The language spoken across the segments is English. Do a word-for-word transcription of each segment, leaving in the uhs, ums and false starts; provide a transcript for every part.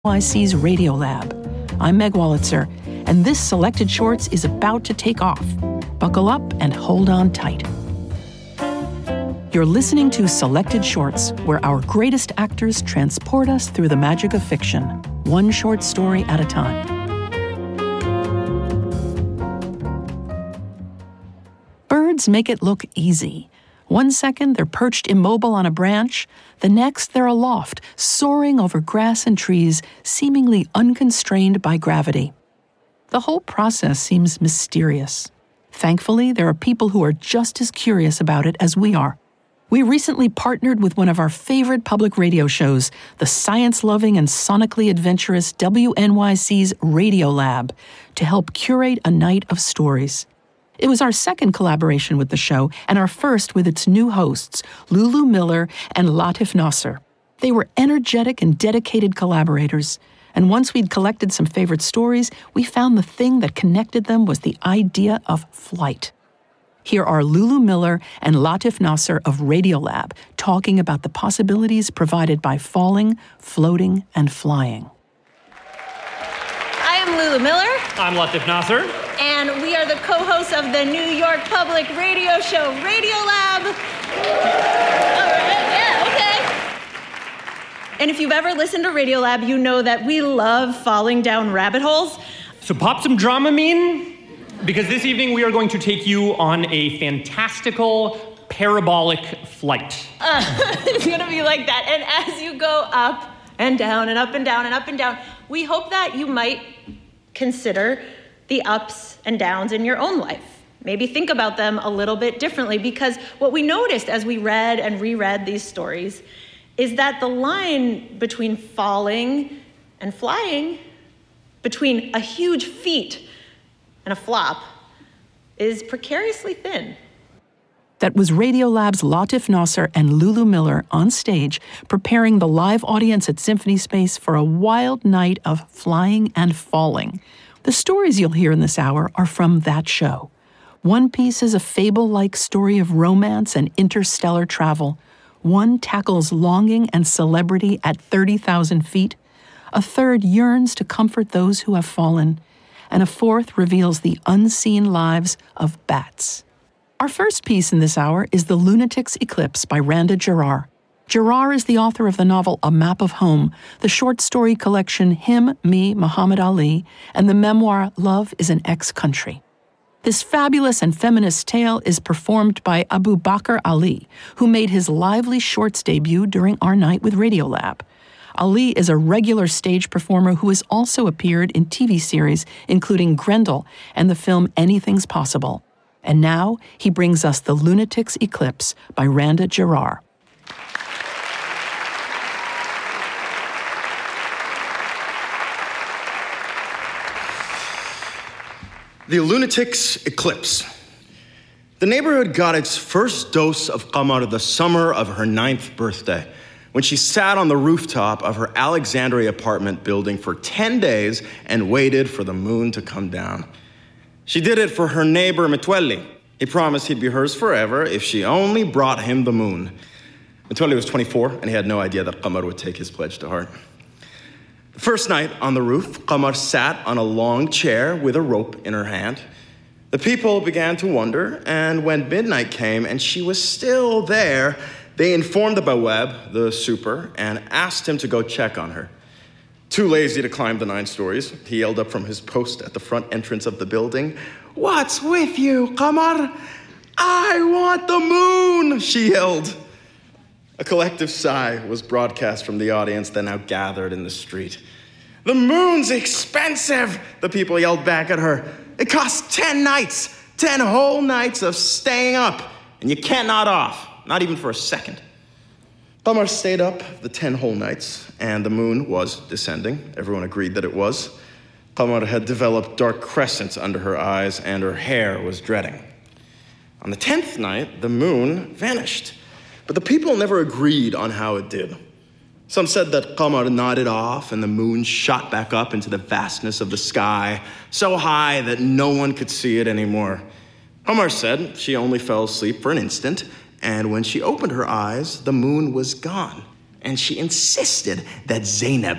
Y C's Radiolab. I'm Meg Wolitzer, and this Selected Shorts is about to take off. Buckle up and hold on tight. You're listening to Selected Shorts, where our greatest actors transport us through the magic of fiction, one short story at a time. Birds make it look easy. One second, they're perched immobile on a branch. The next, they're aloft, soaring over grass and trees, seemingly unconstrained by gravity. The whole process seems mysterious. Thankfully, there are people who are just as curious about it as we are. We recently partnered with one of our favorite public radio shows, the science-loving and sonically adventurous W N Y C's Radiolab, to help curate a night of stories. It was our second collaboration with the show and our first with its new hosts, Lulu Miller and Latif Nasser. They were energetic and dedicated collaborators, and once we'd collected some favorite stories, we found the thing that connected them was the idea of flight. Here are Lulu Miller and Latif Nasser of Radiolab talking about the possibilities provided by falling, floating, and flying. I am Lulu Miller. I'm Latif Nasser. And we are the co-hosts of the New York Public Radio show, Radiolab. All right, yeah, okay. And if you've ever listened to Radiolab, you know that we love falling down rabbit holes. So pop some Dramamine, because this evening we are going to take you on a fantastical parabolic flight. Uh, it's gonna be like that. And as you go up and down and up and down and up and down, we hope that you might consider the ups and downs in your own life. Maybe think about them a little bit differently, because what we noticed as we read and reread these stories is that the line between falling and flying, between a huge feat and a flop, is precariously thin. That was Radiolab's Latif Nasser and Lulu Miller on stage, preparing the live audience at Symphony Space for a wild night of flying and falling. The stories you'll hear in this hour are from that show. One piece is a fable-like story of romance and interstellar travel. One tackles longing and celebrity at thirty thousand feet. A third yearns to comfort those who have fallen. And a fourth reveals the unseen lives of bats. Our first piece in this hour is The Lunatic's Eclipse by Randa Jarrar. Jarrar is the author of the novel A Map of Home, the short story collection Him, Me, Muhammad Ali, and the memoir Love is an Ex-Country. This fabulous and feminist tale is performed by Abu Bakr Ali, who made his lively shorts debut during our night with Radiolab. Ali is a regular stage performer who has also appeared in T V series, including Grendel and the film Anything's Possible. And now he brings us The Lunatic's Eclipse by Randa Jarrar. The Lunatic's Eclipse. The neighborhood got its first dose of qamar the summer of her ninth birthday, when she sat on the rooftop of her Alexandria apartment building for ten days and waited for the moon to come down. She did it for her neighbor Metwelli. He promised he'd be hers forever if she only brought him the moon. Metwelli was twenty-four, and he had no idea that Qamar would take his pledge to heart. The first night on the roof, Qamar sat on a long chair with a rope in her hand. The people began to wonder, and when midnight came and she was still there, they informed the Bawab, the super, and asked him to go check on her. Too lazy to climb the nine stories, he yelled up from his post at the front entrance of the building, "What's with you, Qamar? I want the moon," she yelled. A collective sigh was broadcast from the audience that now gathered in the street. "The moon's expensive," the people yelled back at her. "It costs ten nights, ten whole nights of staying up, and you can't nod off, not even for a second." Qamar stayed up the ten whole nights, and the moon was descending. Everyone agreed that it was. Qamar had developed dark crescents under her eyes, and her hair was dreading. On the tenth night, the moon vanished. But the people never agreed on how it did. Some said that Qamar nodded off and the moon shot back up into the vastness of the sky, so high that no one could see it anymore. Qamar said she only fell asleep for an instant, and when she opened her eyes, the moon was gone. And she insisted that Zainab,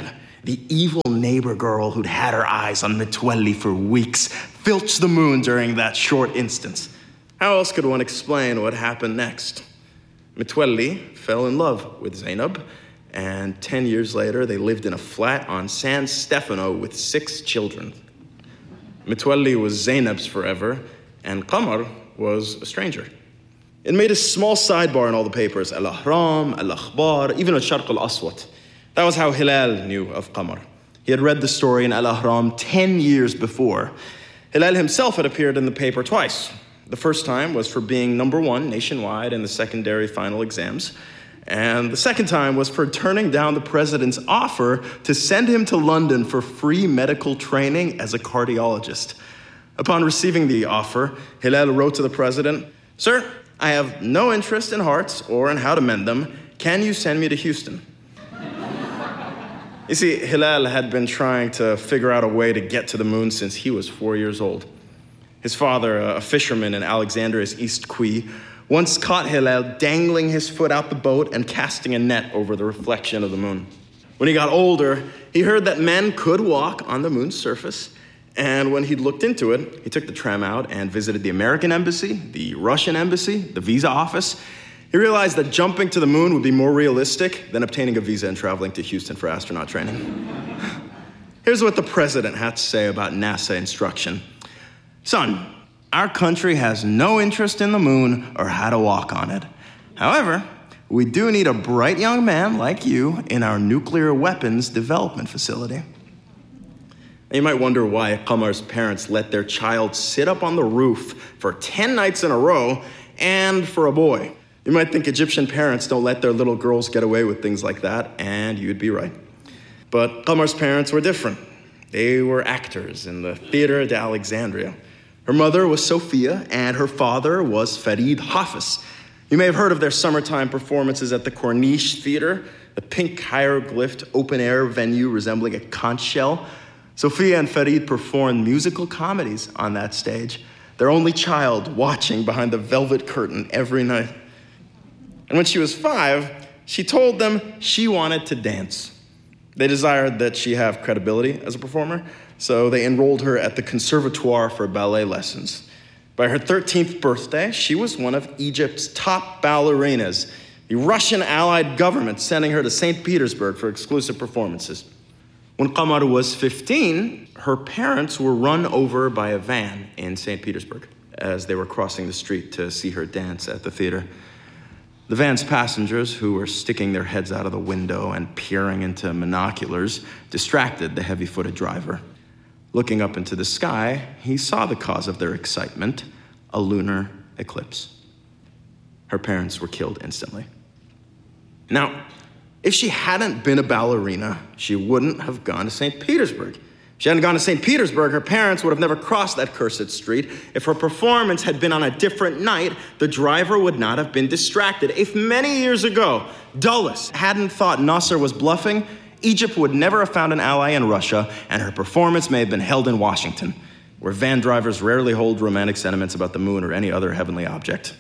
The evil neighbor girl who'd had her eyes on Mitwelli for weeks filched the moon during that short instance. How else could one explain what happened next? Mitwelli fell in love with Zainab, and ten years later, they lived in a flat on San Stefano with six children. Mitwelli was Zainab's forever, and Qamar was a stranger. It made a small sidebar in all the papers, Al-Ahram, Al-Akhbar, even Al-Sharq Al-Aswat. That was how Hilal knew of Qamar. He had read the story in Al-Ahram ten years before. Hilal himself had appeared in the paper twice. The first time was for being number one nationwide in the secondary final exams. And the second time was for turning down the president's offer to send him to London for free medical training as a cardiologist. Upon receiving the offer, Hilal wrote to the president, "Sir, I have no interest in hearts or in how to mend them. Can you send me to Houston?" You see, Hilal had been trying to figure out a way to get to the moon since he was four years old. His father, a fisherman in Alexandria's East Quay, once caught Hilal dangling his foot out the boat and casting a net over the reflection of the moon. When he got older, he heard that men could walk on the moon's surface, and when he'd looked into it, he took the tram out and visited the American embassy, the Russian embassy, the visa office. He realized that jumping to the moon would be more realistic than obtaining a visa and traveling to Houston for astronaut training. Here's what the president had to say about NASA instruction. "Son, our country has no interest in the moon or how to walk on it. However, we do need a bright young man like you in our nuclear weapons development facility." You might wonder why Qamar's parents let their child sit up on the roof for ten nights in a row and for a boy. You might think Egyptian parents don't let their little girls get away with things like that, and you'd be right. But Qamar's parents were different. They were actors in the Theater de Alexandria. Her mother was Sophia, and her father was Farid Hafiz. You may have heard of their summertime performances at the Corniche Theater, the pink hieroglyphed open-air venue resembling a conch shell. Sophia and Farid performed musical comedies on that stage, their only child watching behind the velvet curtain every night. And when she was five, she told them she wanted to dance. They desired that she have credibility as a performer, so they enrolled her at the Conservatoire for ballet lessons. By her thirteenth birthday, she was one of Egypt's top ballerinas, the Russian allied government sending her to Saint Petersburg for exclusive performances. When Qamar was fifteen, her parents were run over by a van in Saint Petersburg as they were crossing the street to see her dance at the theater. The van's passengers, who were sticking their heads out of the window and peering into binoculars, distracted the heavy-footed driver. Looking up into the sky, he saw the cause of their excitement, a lunar eclipse. Her parents were killed instantly. Now, if she hadn't been a ballerina, she wouldn't have gone to Saint Petersburg. If she hadn't gone to Saint Petersburg, her parents would have never crossed that cursed street. If her performance had been on a different night, the driver would not have been distracted. If many years ago, Dulles hadn't thought Nasser was bluffing, Egypt would never have found an ally in Russia, and her performance may have been held in Washington, where van drivers rarely hold romantic sentiments about the moon or any other heavenly object.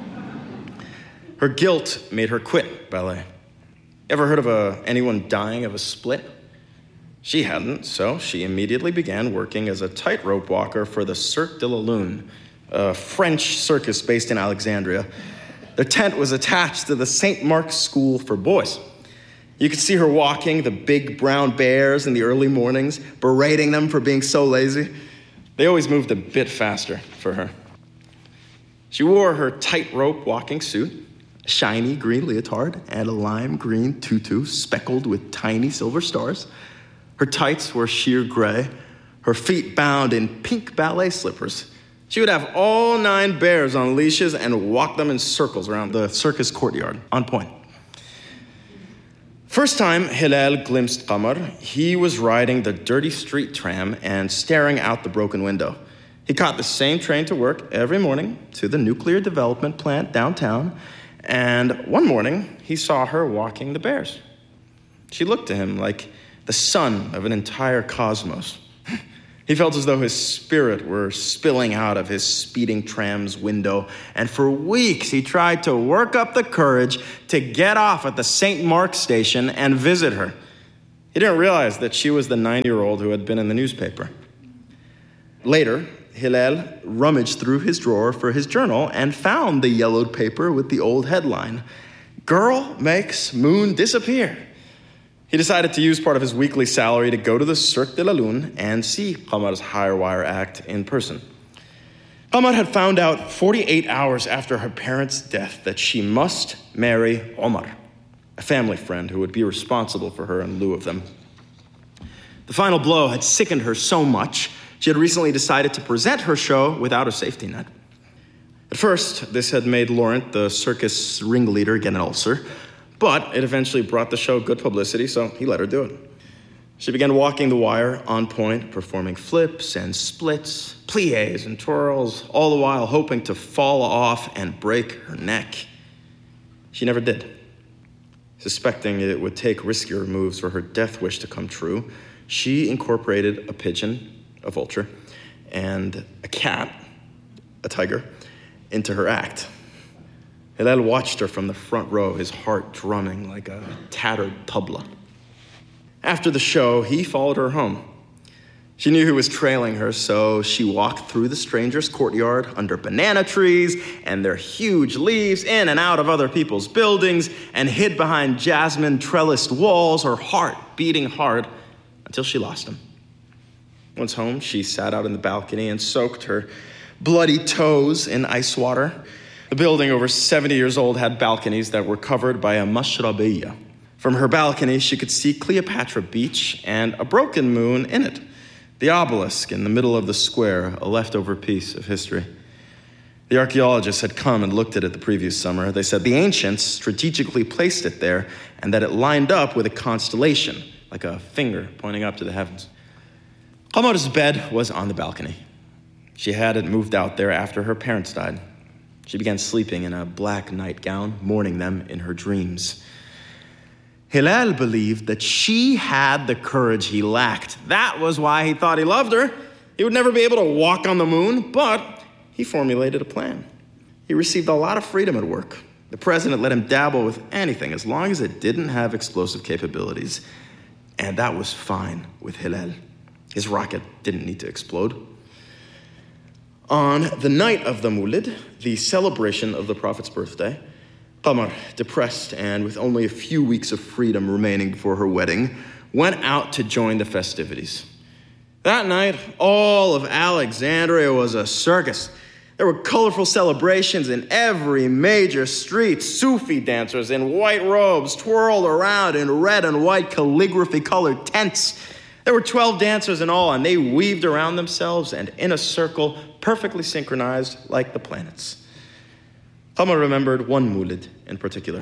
Her guilt made her quit ballet. Ever heard of a, anyone dying of a split? She hadn't, so she immediately began working as a tightrope walker for the Cirque de la Lune, a French circus based in Alexandria. Their tent was attached to the Saint Mark's School for Boys. You could see her walking the big brown bears in the early mornings, berating them for being so lazy. They always moved a bit faster for her. She wore her tightrope walking suit, a shiny green leotard, and a lime green tutu speckled with tiny silver stars. Her tights were sheer gray, her feet bound in pink ballet slippers. She would have all nine bears on leashes and walk them in circles around the circus courtyard, on point. First time Hilal glimpsed Qamar, he was riding the dirty street tram and staring out the broken window. He caught the same train to work every morning to the nuclear development plant downtown, and one morning he saw her walking the bears. She looked to him like the sun of an entire cosmos. He felt as though his spirit were spilling out of his speeding tram's window, and for weeks he tried to work up the courage to get off at the Saint Mark's station and visit her. He didn't realize that she was the nine-year-old who had been in the newspaper. Later, Hillel rummaged through his drawer for his journal and found the yellowed paper with the old headline, "Girl Makes Moon Disappear." He decided to use part of his weekly salary to go to the Cirque de la Lune and see Qamar's higher wire act in person. Qamar had found out forty-eight hours after her parents' death that she must marry Omar, a family friend who would be responsible for her in lieu of them. The final blow had sickened her so much, she had recently decided to present her show without a safety net. At first, this had made Laurent, the circus ringleader, get an ulcer, but it eventually brought the show good publicity, so he let her do it. She began walking the wire on point, performing flips and splits, pliés and twirls, all the while hoping to fall off and break her neck. She never did. Suspecting it would take riskier moves for her death wish to come true, she incorporated a pigeon, a vulture, and a cat, a tiger, into her act. Hillel watched her from the front row, his heart drumming like a tattered tabla. After the show, he followed her home. She knew he was trailing her, so she walked through the stranger's courtyard under banana trees and their huge leaves, in and out of other people's buildings, and hid behind jasmine trellised walls, her heart beating hard until she lost him. Once home, she sat out in the balcony and soaked her bloody toes in ice water. The building, over seventy years old, had balconies that were covered by a mashrabiyya. From her balcony, she could see Cleopatra Beach and a broken moon in it, the obelisk in the middle of the square, a leftover piece of history. The archaeologists had come and looked at it the previous summer. They said the ancients strategically placed it there and that it lined up with a constellation, like a finger pointing up to the heavens. Qamar's bed was on the balcony. She had it moved out there after her parents died. She began sleeping in a black nightgown, mourning them in her dreams. Hillel believed that she had the courage he lacked. That was why he thought he loved her. He would never be able to walk on the moon, but he formulated a plan. He received a lot of freedom at work. The president let him dabble with anything as long as it didn't have explosive capabilities. And that was fine with Hillel. His rocket didn't need to explode. On the night of the Mawlid, the celebration of the Prophet's birthday, Qamar, depressed and with only a few weeks of freedom remaining before her wedding, went out to join the festivities. That night, all of Alexandria was a circus. There were colorful celebrations in every major street. Sufi dancers in white robes twirled around in red and white calligraphy-colored tents. There were twelve dancers in all, and they weaved around themselves and in a circle, perfectly synchronized like the planets. Qamar remembered one Mawlid in particular.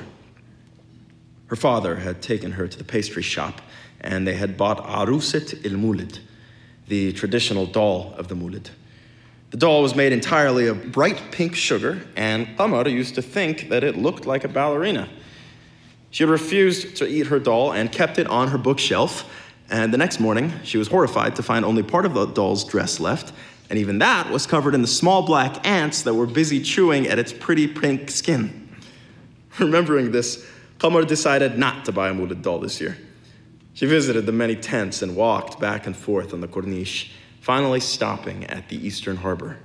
Her father had taken her to the pastry shop, and they had bought Aruset il-Mawlid, the traditional doll of the Mawlid. The doll was made entirely of bright pink sugar, and Qamar used to think that it looked like a ballerina. She had refused to eat her doll and kept it on her bookshelf, and the next morning, she was horrified to find only part of the doll's dress left, and even that was covered in the small black ants that were busy chewing at its pretty pink skin. Remembering this, Qamar decided not to buy a Mawlid doll this year. She visited the many tents and walked back and forth on the Corniche, finally stopping at the Eastern Harbor.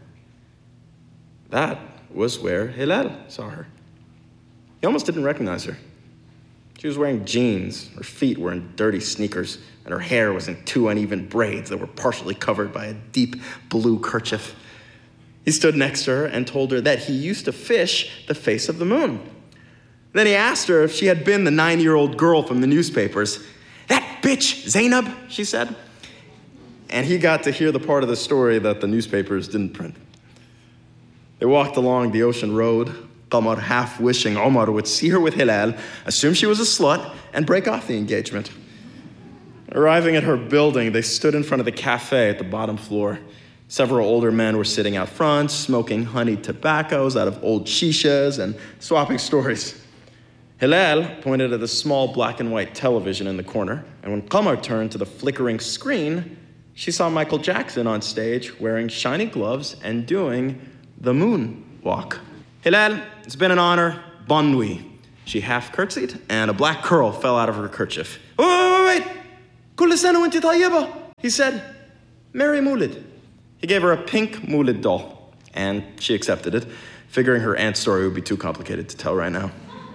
That was where Hillel saw her. He almost didn't recognize her. She was wearing jeans, her feet were in dirty sneakers, and her hair was in two uneven braids that were partially covered by a deep blue kerchief. He stood next to her and told her that he used to fish the face of the moon. Then he asked her if she had been the nine-year-old girl from the newspapers. "That bitch, Zainab," she said. And he got to hear the part of the story that the newspapers didn't print. They walked along the ocean road, Qamar half wishing Omar would see her with Hillel, assume she was a slut, and break off the engagement. Arriving at her building, they stood in front of the cafe at the bottom floor. Several older men were sitting out front, smoking honeyed tobaccos out of old shishas and swapping stories. Hillel pointed at the small black and white television in the corner, and when Qamar turned to the flickering screen, she saw Michael Jackson on stage wearing shiny gloves and doing the moon walk. "Hillel, it's been an honor. Bonne nuit." She half curtsied, and a black curl fell out of her kerchief. "Wait, wait, wait, wait. Kull sana wa inti tayyiba, he said. Merry Moulid. He gave her a pink Moulid doll, and she accepted it, figuring her aunt's story would be too complicated to tell right now.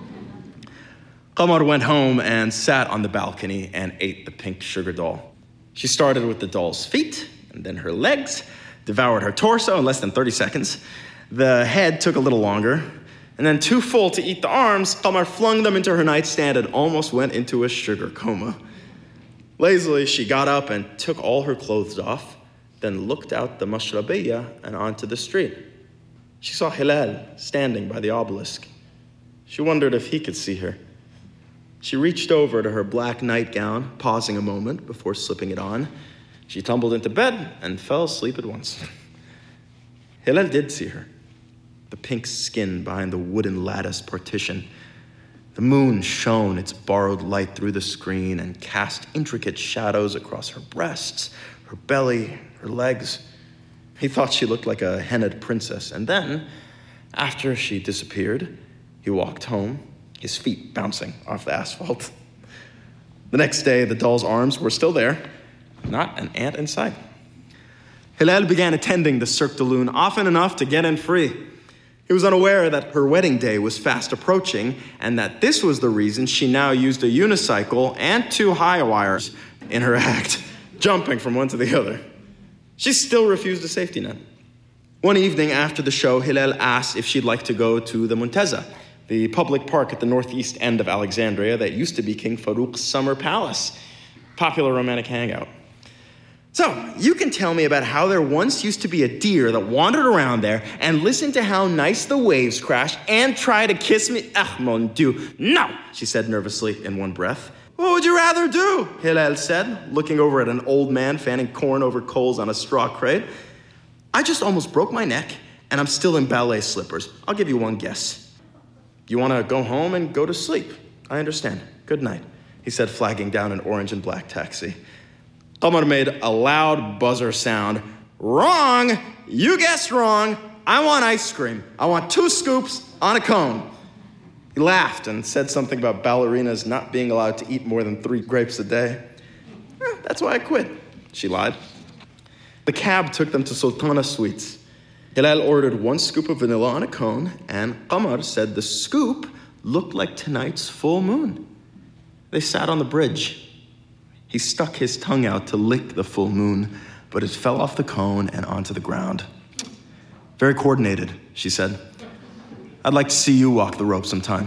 Qamar went home and sat on the balcony and ate the pink sugar doll. She started with the doll's feet, and then her legs, devoured her torso in less than thirty seconds. The head took a little longer, and then too full to eat the arms, Qamar flung them into her nightstand and almost went into a sugar coma. Lazily, she got up and took all her clothes off, then looked out the Mashrabiyya and onto the street. She saw Hilal standing by the obelisk. She wondered if he could see her. She reached over to her black nightgown, pausing a moment before slipping it on. She tumbled into bed and fell asleep at once. Hilal did see her, the pink skin behind the wooden lattice partition. The moon shone its borrowed light through the screen and cast intricate shadows across her breasts, her belly, her legs. He thought she looked like a hennaed princess. And then, after she disappeared, he walked home, his feet bouncing off the asphalt. The next day, the doll's arms were still there, not an ant in sight. Hilal began attending the Cirque de Lune often enough to get in free. He was unaware that her wedding day was fast approaching and that this was the reason she now used a unicycle and two high wires in her act, jumping from one to the other. She still refused a safety net. One evening after the show, Hilal asked if she'd like to go to the Muntazah, the public park at the northeast end of Alexandria that used to be King Farouk's summer palace, popular romantic hangout. So, you can tell me about how there once used to be a deer that wandered around there and listened to how nice the waves crashed and tried to kiss me? Ah, mon Dieu, no, she said nervously in one breath. What would you rather do? Hilal said, looking over at an old man fanning corn over coals on a straw crate. I just almost broke my neck, and I'm still in ballet slippers. I'll give you one guess. You want to go home and go to sleep? I understand. Good night, he said, flagging down an orange and black taxi. Qamar made a loud buzzer sound. Wrong! You guessed wrong. I want ice cream. I want two scoops on a cone. He laughed and said something about ballerinas not being allowed to eat more than three grapes a day. Eh, that's why I quit, she lied. The cab took them to Sultana Sweets. Hilal ordered one scoop of vanilla on a cone, and Qamar said the scoop looked like tonight's full moon. They sat on the bridge. He stuck his tongue out to lick the full moon, but it fell off the cone and onto the ground. Very coordinated, she said. I'd like to see you walk the rope sometime.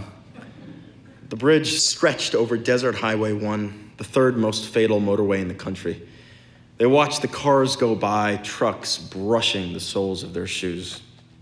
The bridge stretched over Desert Highway one, the third most fatal motorway in the country. They watched the cars go by, trucks brushing the soles of their shoes.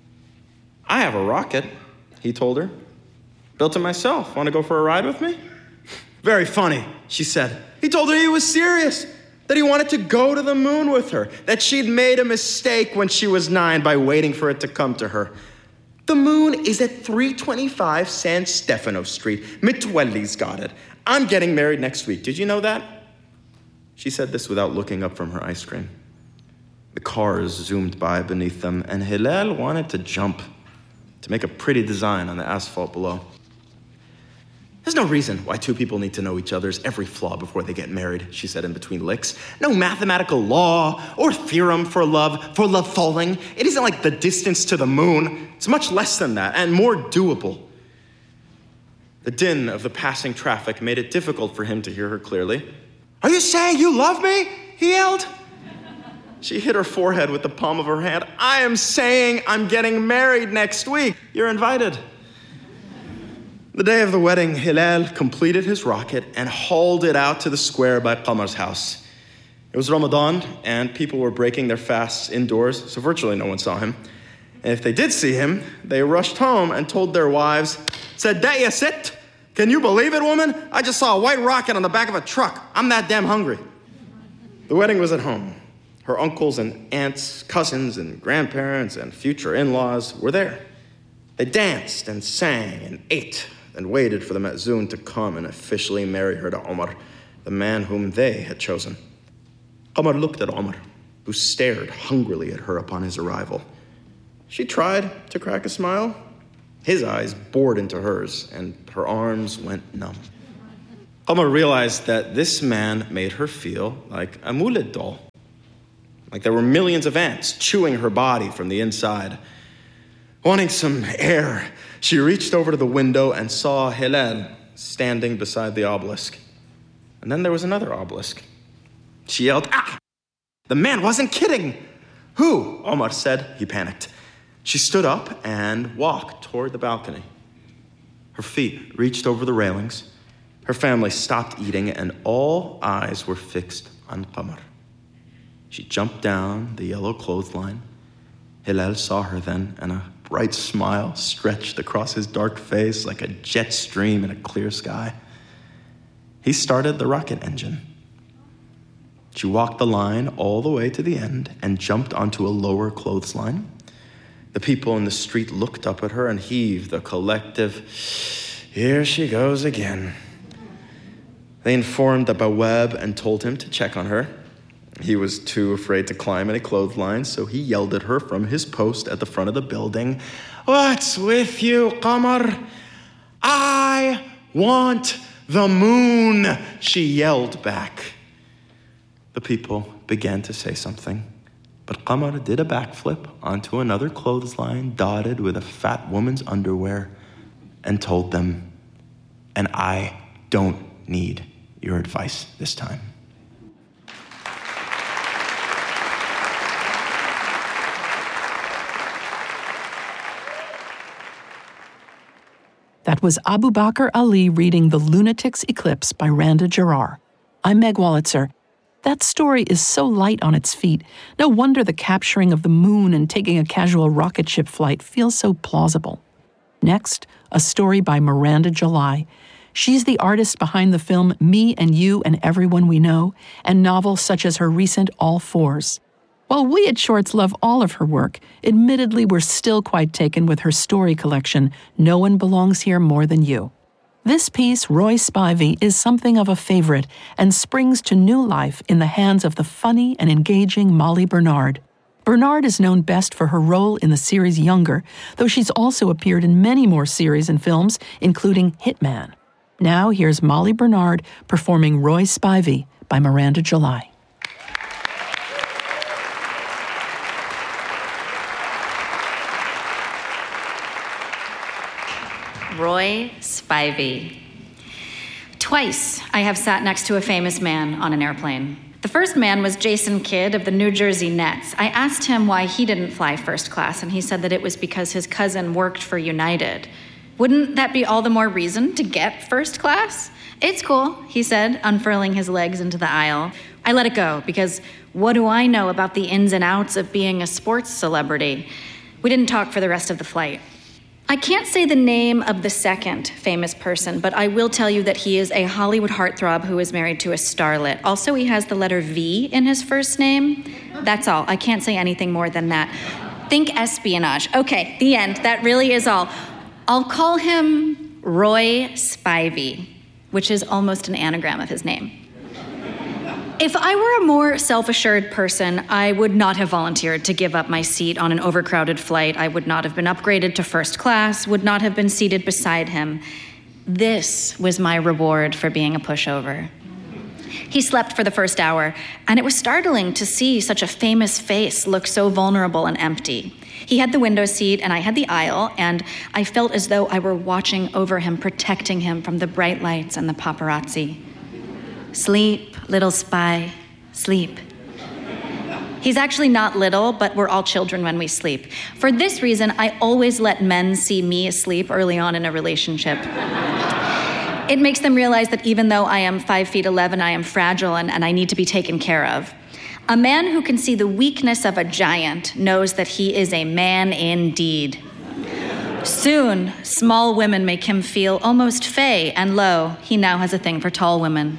I have a rocket, he told her. Built it myself. Want to go for a ride with me? Very funny, she said. He told her he was serious, that he wanted to go to the moon with her, that she'd made a mistake when she was nine by waiting for it to come to her. The moon is at three twenty-five San Stefano Street. Mitwelli's got it. I'm getting married next week. Did you know that? She said this without looking up from her ice cream. The cars zoomed by beneath them, and Hilal wanted to jump, to make a pretty design on the asphalt below. There's no reason why two people need to know each other's every flaw before they get married, she said in between licks. No mathematical law or theorem for love, for love falling. It isn't like the distance to the moon. It's much less than that and more doable. The din of the passing traffic made it difficult for him to hear her clearly. Are you saying you love me? He yelled. She hit her forehead with the palm of her hand. I am saying I'm getting married next week. You're invited. The day of the wedding, Hilal completed his rocket and hauled it out to the square by Qamar's house. It was Ramadan, and people were breaking their fasts indoors, so virtually no one saw him. And if they did see him, they rushed home and told their wives, Sadaya sit! Can you believe it, woman? I just saw a white rocket on the back of a truck. I'm that damn hungry. The wedding was at home. Her uncles and aunts, cousins and grandparents and future in-laws were there. They danced and sang and ate and waited for the Ma'zoon to come and officially marry her to Omar, the man whom they had chosen. Qamar looked at Omar, who stared hungrily at her upon his arrival. She tried to crack a smile. His eyes bored into hers, and her arms went numb. Qamar realized that this man made her feel like a Moulid doll. Like there were millions of ants chewing her body from the inside. Wanting some air, she reached over to the window and saw Hilal standing beside the obelisk. And then there was another obelisk. She yelled, "Ah!" The man wasn't kidding. "Who?" Omar said. He panicked. She stood up and walked toward the balcony. Her feet reached over the railings. Her family stopped eating, and all eyes were fixed on Qamar. She jumped down the yellow clothesline. Hilal saw her then, and a bright smile stretched across his dark face like a jet stream in a clear sky. He started the rocket engine. She walked the line all the way to the end and jumped onto a lower clothesline. The people in the street looked up at her and heaved a collective, "Here she goes again." They informed the Bawab and told him to check on her. He was too afraid to climb any clothesline, so he yelled at her from his post at the front of the building, "What's with you, Qamar? I want the moon," she yelled back. The people began to say something, but Qamar did a backflip onto another clothesline dotted with a fat woman's underwear and told them, "And I don't need your advice this time." That was Abu Bakr Ali reading The Lunatic's Eclipse by Randa Jarrar. I'm Meg Wolitzer. That story is so light on its feet. No wonder the capturing of the moon and taking a casual rocket ship flight feels so plausible. Next, a story by Miranda July. She's the artist behind the film Me and You and Everyone We Know, and novels such as her recent All Fours. While we at Shorts love all of her work, admittedly we're still quite taken with her story collection, No One Belongs Here More Than You. This piece, Roy Spivey, is something of a favorite and springs to new life in the hands of the funny and engaging Molly Bernard. Bernard is known best for her role in the series Younger, though she's also appeared in many more series and films, including Hitman. Now here's Molly Bernard performing Roy Spivey by Miranda July. Roy Spivey. Twice I have sat next to a famous man on an airplane. The first man was Jason Kidd of the New Jersey Nets. I asked him why he didn't fly first class, and he said that it was because his cousin worked for United. Wouldn't that be all the more reason to get first class? It's cool, he said, unfurling his legs into the aisle. I let it go, because what do I know about the ins and outs of being a sports celebrity? We didn't talk for the rest of the flight. I can't say the name of the second famous person, but I will tell you that he is a Hollywood heartthrob who is married to a starlet. Also, he has the letter V in his first name. That's all. I can't say anything more than that. Think espionage. Okay, the end. That really is all. I'll call him Roy Spivey, which is almost an anagram of his name. If I were a more self-assured person, I would not have volunteered to give up my seat on an overcrowded flight. I would not have been upgraded to first class, would not have been seated beside him. This was my reward for being a pushover. He slept for the first hour, and it was startling to see such a famous face look so vulnerable and empty. He had the window seat, and I had the aisle, and I felt as though I were watching over him, protecting him from the bright lights and the paparazzi. Sleep, little spy, sleep. He's actually not little, but we're all children when we sleep. For this reason, I always let men see me asleep early on in a relationship. It makes them realize that even though I am five feet eleven, I am fragile and, and I need to be taken care of. A man who can see the weakness of a giant knows that he is a man indeed. Soon, small women make him feel almost fey, and lo, he now has a thing for tall women.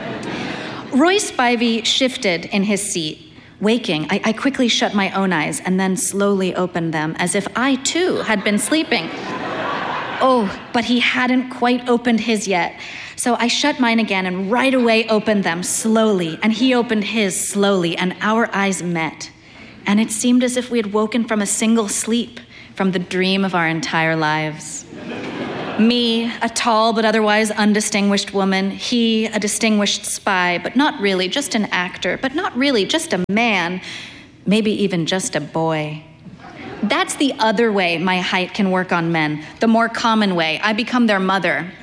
Roy Spivey shifted in his seat. Waking, I, I quickly shut my own eyes and then slowly opened them as if I, too, had been sleeping. Oh, but he hadn't quite opened his yet. So I shut mine again and right away opened them slowly, and he opened his slowly, and our eyes met. And it seemed as if we had woken from a single sleep, from the dream of our entire lives. Me, a tall but otherwise undistinguished woman. He, a distinguished spy, but not really, just an actor, but not really, just a man, maybe even just a boy. That's the other way my height can work on men, the more common way. I become their mother.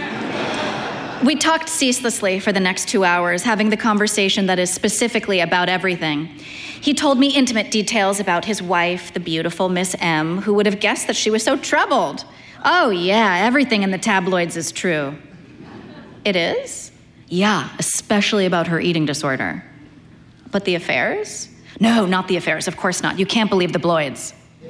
We talked ceaselessly for the next two hours, having the conversation that is specifically about everything. He told me intimate details about his wife, the beautiful Miss M, who would have guessed that she was so troubled. Oh, yeah, everything in the tabloids is true. It is? Yeah, especially about her eating disorder. But the affairs? No, not the affairs, of course not. You can't believe the Bloids.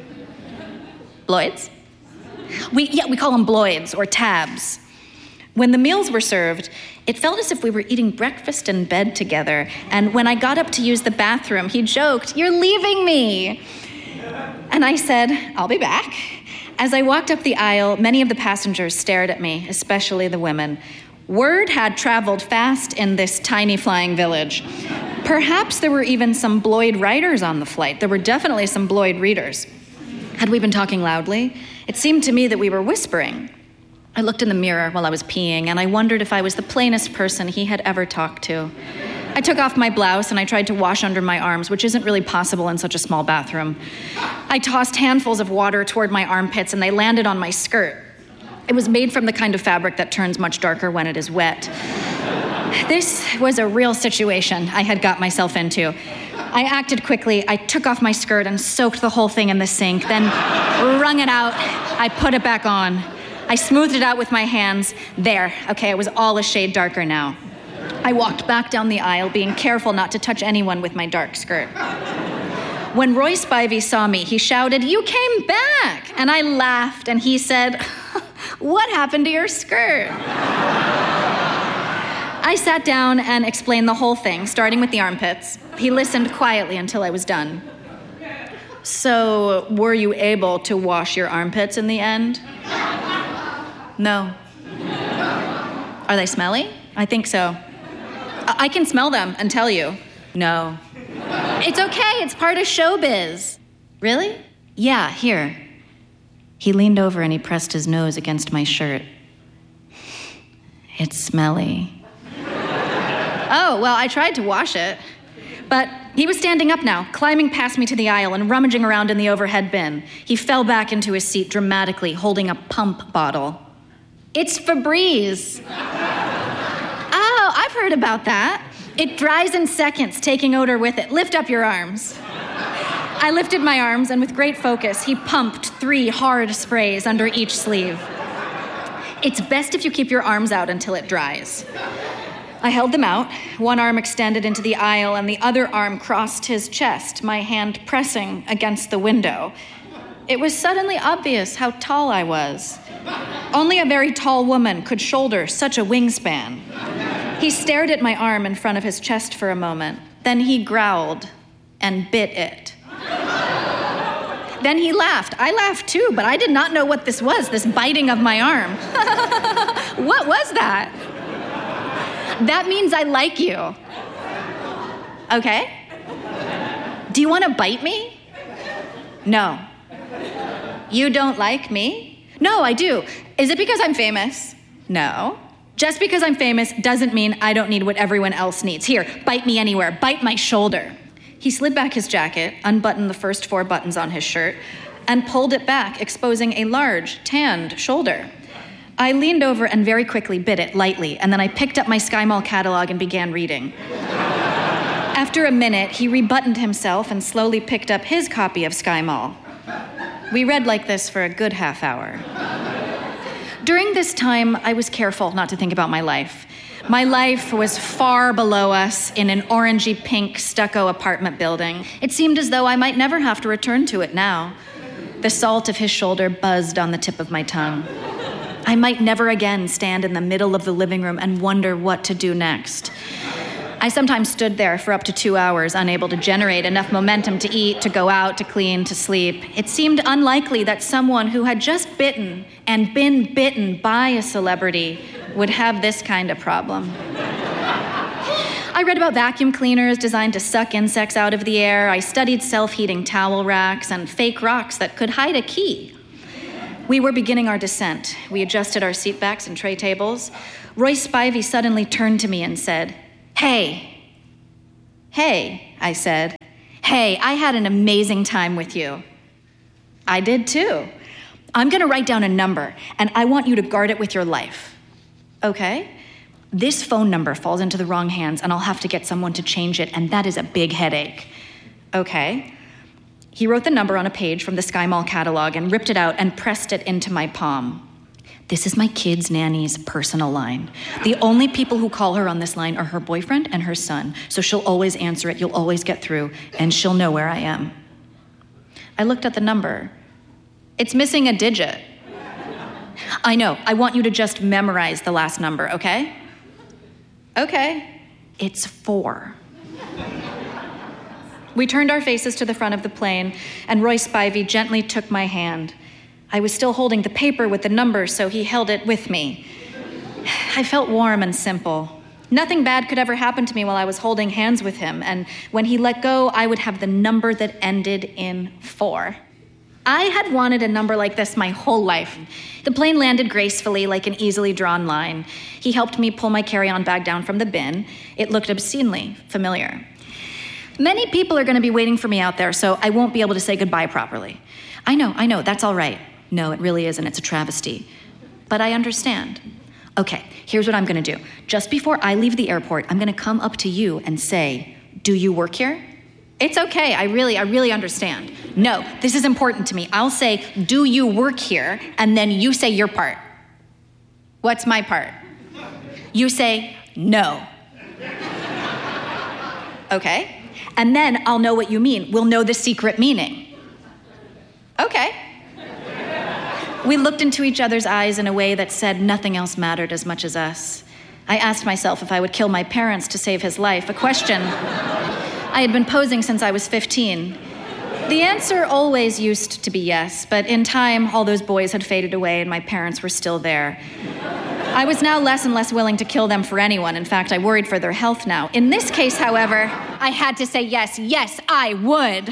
Bloids? We, yeah, we call them Bloids, or tabs. When the meals were served, it felt as if we were eating breakfast in bed together. And when I got up to use the bathroom, he joked, "You're leaving me." And I said, "I'll be back." As I walked up the aisle, many of the passengers stared at me, especially the women. Word had traveled fast in this tiny flying village. Perhaps there were even some Bloid writers on the flight. There were definitely some Bloid readers. Had we been talking loudly? It seemed to me that we were whispering. I looked in the mirror while I was peeing, and I wondered if I was the plainest person he had ever talked to. I took off my blouse and I tried to wash under my arms, which isn't really possible in such a small bathroom. I tossed handfuls of water toward my armpits, and they landed on my skirt. It was made from the kind of fabric that turns much darker when it is wet. This was a real situation I had got myself into. I acted quickly. I took off my skirt and soaked the whole thing in the sink, then wrung it out. I put it back on. I smoothed it out with my hands. There, okay, it was all a shade darker now. I walked back down the aisle, being careful not to touch anyone with my dark skirt. When Roy Spivey saw me, he shouted, "You came back!" And I laughed, and he said, "What happened to your skirt?" I sat down and explained the whole thing, starting with the armpits. He listened quietly until I was done. "So, were you able to wash your armpits in the end?" "No." "Are they smelly?" "I think so." I-, I can smell them and tell you." "No." "It's okay, it's part of showbiz." "Really?" "Yeah, here." He leaned over and he pressed his nose against my shirt. "It's smelly." Oh, well, I tried to wash it. But he was standing up now, climbing past me to the aisle and rummaging around in the overhead bin. He fell back into his seat dramatically, holding a pump bottle. "It's Febreze." "Oh, I've heard about that. It dries in seconds, taking odor with it. Lift up your arms." I lifted my arms, and with great focus, he pumped three hard sprays under each sleeve. "It's best if you keep your arms out until it dries." I held them out, one arm extended into the aisle and the other arm crossed his chest, my hand pressing against the window. It was suddenly obvious how tall I was. Only a very tall woman could shoulder such a wingspan. He stared at my arm in front of his chest for a moment. Then he growled and bit it. Then he laughed. I laughed too, but I did not know what this was, this biting of my arm. What was that? "That means I like you." "Okay. Do you want to bite me?" "No." "You don't like me?" "No, I do. Is it because I'm famous?" "No. Just because I'm famous doesn't mean I don't need what everyone else needs. Here, bite me anywhere. Bite my shoulder." He slid back his jacket, unbuttoned the first four buttons on his shirt, and pulled it back, exposing a large, tanned shoulder. I leaned over and very quickly bit it lightly, and then I picked up my Sky Mall catalog and began reading. After a minute, he rebuttoned himself and slowly picked up his copy of Sky Mall. We read like this for a good half hour. During this time, I was careful not to think about my life. My life was far below us in an orangey pink stucco apartment building. It seemed as though I might never have to return to it now. The salt of his shoulder buzzed on the tip of my tongue. I might never again stand in the middle of the living room and wonder what to do next. I sometimes stood there for up to two hours, unable to generate enough momentum to eat, to go out, to clean, to sleep. It seemed unlikely that someone who had just bitten and been bitten by a celebrity would have this kind of problem. I read about vacuum cleaners designed to suck insects out of the air. I studied self-heating towel racks and fake rocks that could hide a key. We were beginning our descent. We adjusted our seatbacks and tray tables. Royce Spivey suddenly turned to me and said, "Hey." "Hey," I said. "Hey, I had an amazing time with you." "I did too. I'm gonna write down a number, and I want you to guard it with your life." "Okay." "This phone number falls into the wrong hands, and I'll have to get someone to change it, and that is a big headache." "Okay." He wrote the number on a page from the Sky Mall catalog and ripped it out and pressed it into my palm. "This is my kid's nanny's personal line. The only people who call her on this line are her boyfriend and her son, so she'll always answer it, you'll always get through, and she'll know where I am." I looked at the number. "It's missing a digit." "I know. I want you to just memorize the last number, okay?" "Okay." "It's four." We turned our faces to the front of the plane, and Royce Spivey gently took my hand. I was still holding the paper with the numbers, so he held it with me. I felt warm and simple. Nothing bad could ever happen to me while I was holding hands with him, and when he let go, I would have the number that ended in four. I had wanted a number like this my whole life. The plane landed gracefully like an easily drawn line. He helped me pull my carry-on bag down from the bin. It looked obscenely familiar. Many people are going to be waiting for me out there, so I won't be able to say goodbye properly. I know, I know, that's all right. No, it really isn't. It's a travesty. But I understand. Okay, here's what I'm going to do. Just before I leave the airport, I'm going to come up to you and say, "Do you work here?" "It's okay. I really, I really understand." "No, this is important to me. I'll say, "Do you work here?" And then you say your part. "What's my part?" You say, "No." Okay. And then I'll know what you mean. We'll know the secret meaning. Okay. We looked into each other's eyes in a way that said nothing else mattered as much as us. I asked myself if I would kill my parents to save his life, a question I had been posing since I was fifteen. The answer always used to be yes, but in time, all those boys had faded away and my parents were still there. I was now less and less willing to kill them for anyone. In fact, I worried for their health now. In this case, however, I had to say yes, yes, I would.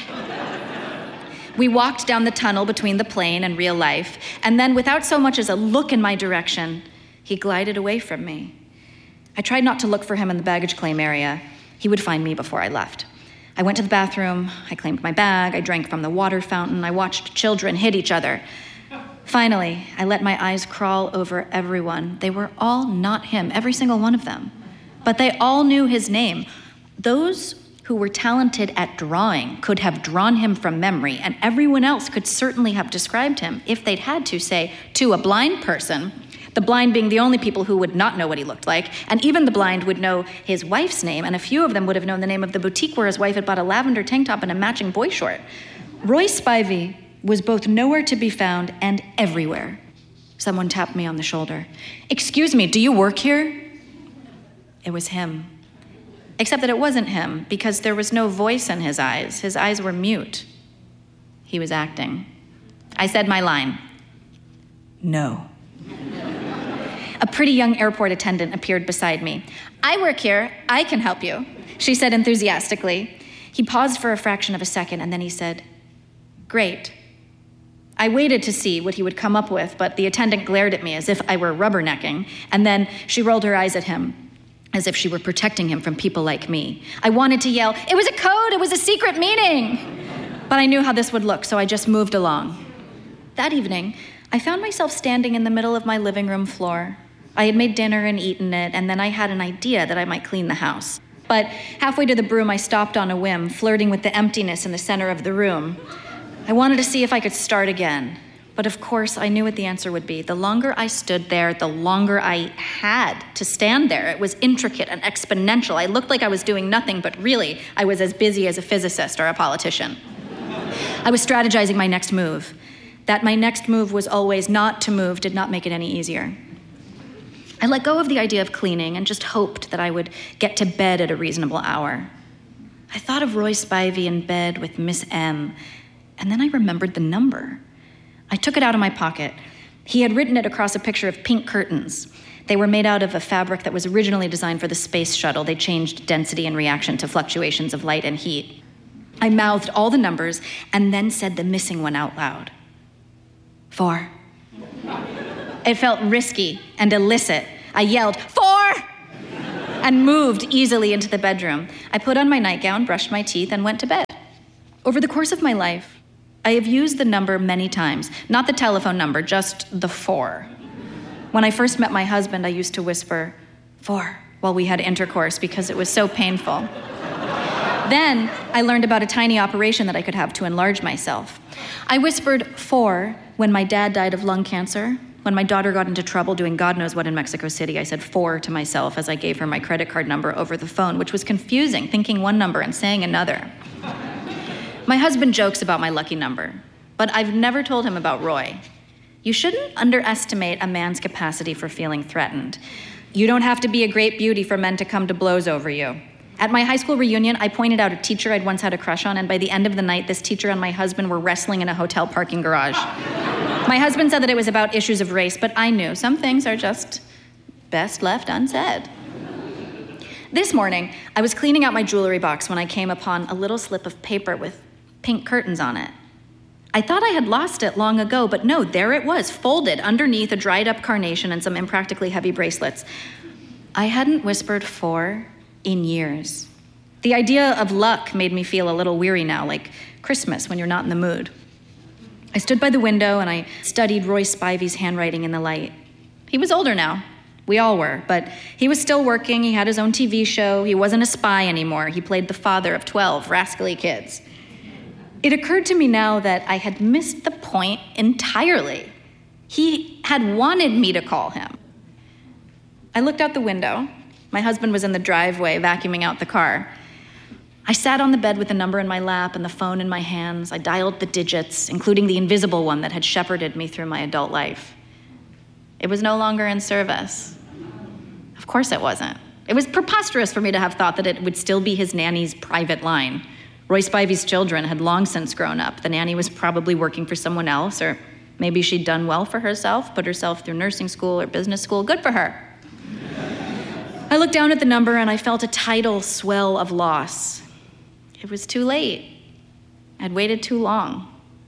We walked down the tunnel between the plane and real life, and then without so much as a look in my direction, he glided away from me. I tried not to look for him in the baggage claim area. He would find me before I left. I went to the bathroom, I claimed my bag, I drank from the water fountain, I watched children hit each other. Finally, I let my eyes crawl over everyone. They were all not him, every single one of them. But they all knew his name. Those who were talented at drawing could have drawn him from memory, and everyone else could certainly have described him, if they'd had to, say, to a blind person, the blind being the only people who would not know what he looked like, and even the blind would know his wife's name, and a few of them would have known the name of the boutique where his wife had bought a lavender tank top and a matching boy short. Royce Spivey was both nowhere to be found and everywhere. Someone tapped me on the shoulder. "Excuse me, do you work here?" It was him. Except that it wasn't him, because there was no voice in his eyes. His eyes were mute. He was acting. I said my line. "No." A pretty young airport attendant appeared beside me. "I work here. I can help you," she said enthusiastically. He paused for a fraction of a second, and then he said, "Great." I waited to see what he would come up with, but the attendant glared at me as if I were rubbernecking, and then she rolled her eyes at him, as if she were protecting him from people like me. I wanted to yell, "It was a code! It was a secret meaning!" But I knew how this would look, so I just moved along. That evening, I found myself standing in the middle of my living room floor. I had made dinner and eaten it, and then I had an idea that I might clean the house. But halfway to the broom, I stopped on a whim, flirting with the emptiness in the center of the room. I wanted to see if I could start again. But of course, I knew what the answer would be. The longer I stood there, the longer I had to stand there. It was intricate and exponential. I looked like I was doing nothing, but really, I was as busy as a physicist or a politician. I was strategizing my next move. That my next move was always not to move did not make it any easier. I let go of the idea of cleaning and just hoped that I would get to bed at a reasonable hour. I thought of Royce Spivey in bed with Miss M, and then I remembered the number. I took it out of my pocket. He had written it across a picture of pink curtains. They were made out of a fabric that was originally designed for the space shuttle. They changed density in reaction to fluctuations of light and heat. I mouthed all the numbers and then said the missing one out loud. Four. It felt risky and illicit. I yelled, "Four!" and moved easily into the bedroom. I put on my nightgown, brushed my teeth, and went to bed. Over the course of my life, I have used the number many times. Not the telephone number, just the four. When I first met my husband, I used to whisper, "Four," while we had intercourse because it was so painful. Then I learned about a tiny operation that I could have to enlarge myself. I whispered four when my dad died of lung cancer. When my daughter got into trouble doing God knows what in Mexico City, I said four to myself as I gave her my credit card number over the phone, which was confusing, thinking one number and saying another. My husband jokes about my lucky number, but I've never told him about Roy. You shouldn't underestimate a man's capacity for feeling threatened. You don't have to be a great beauty for men to come to blows over you. At my high school reunion, I pointed out a teacher I'd once had a crush on, and by the end of the night, this teacher and my husband were wrestling in a hotel parking garage. My husband said that it was about issues of race, but I knew some things are just best left unsaid. This morning, I was cleaning out my jewelry box when I came upon a little slip of paper with pink curtains on it. I thought I had lost it long ago, but no, there it was, folded underneath a dried-up carnation and some impractically heavy bracelets. I hadn't whispered four in years. The idea of luck made me feel a little weary now, like Christmas when you're not in the mood. I stood by the window and I studied Roy Spivey's handwriting in the light. He was older now. We all were, but he was still working. He had his own T V show. He wasn't a spy anymore. He played the father of twelve rascally kids. It occurred to me now that I had missed the point entirely. He had wanted me to call him. I looked out the window. My husband was in the driveway, vacuuming out the car. I sat on the bed with the number in my lap and the phone in my hands. I dialed the digits, including the invisible one that had shepherded me through my adult life. It was no longer in service. Of course it wasn't. It was preposterous for me to have thought that it would still be his nanny's private line. Roy Spivey's children had long since grown up. The nanny was probably working for someone else, or maybe she'd done well for herself, put herself through nursing school or business school. Good for her. I looked down at the number and I felt a tidal swell of loss. It was too late. I'd waited too long.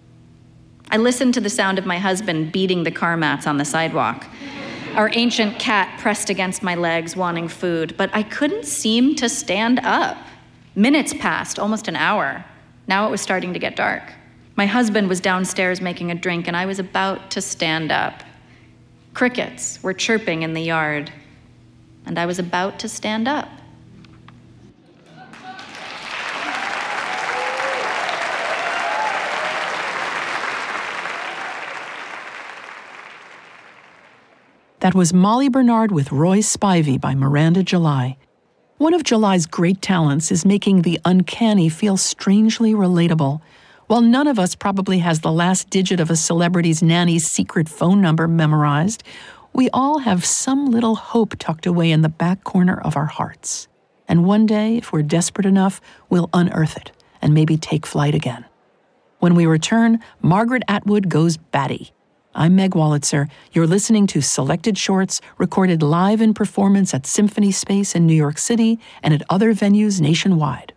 I listened to the sound of my husband beating the car mats on the sidewalk. Our ancient cat pressed against my legs, wanting food, but I couldn't seem to stand up. Minutes passed, almost an hour. Now it was starting to get dark. My husband was downstairs making a drink, and I was about to stand up. Crickets were chirping in the yard, and I was about to stand up. That was Molly Bernard with Roy Spivey by Miranda July. One of July's great talents is making the uncanny feel strangely relatable. While none of us probably has the last digit of a celebrity's nanny's secret phone number memorized, we all have some little hope tucked away in the back corner of our hearts. And one day, if we're desperate enough, we'll unearth it and maybe take flight again. When we return, Margaret Atwood goes batty. I'm Meg Wolitzer. You're listening to Selected Shorts recorded live in performance at Symphony Space in New York City and at other venues nationwide.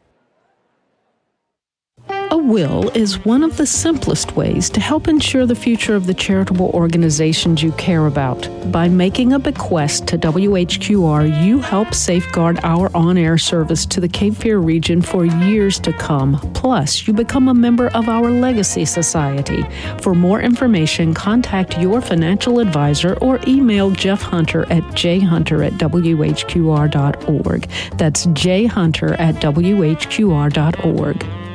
A will is one of the simplest ways to help ensure the future of the charitable organizations you care about. By making a bequest to W H Q R, you help safeguard our on-air service to the Cape Fear region for years to come. Plus, you become a member of our Legacy Society. For more information, contact your financial advisor or email Jeff Hunter at j hunter at w h q r dot org. That's j hunter at w h q r dot org.